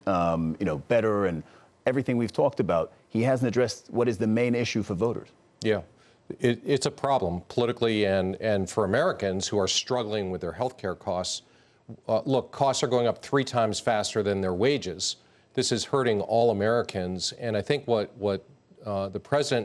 better and everything we've talked about, he hasn't addressed what is the main issue for voters. Yeah. It's a problem politically and for Americans who are struggling with their health care costs. Look, costs are going up 3 times faster than their wages. This is hurting all Americans. And I think what the president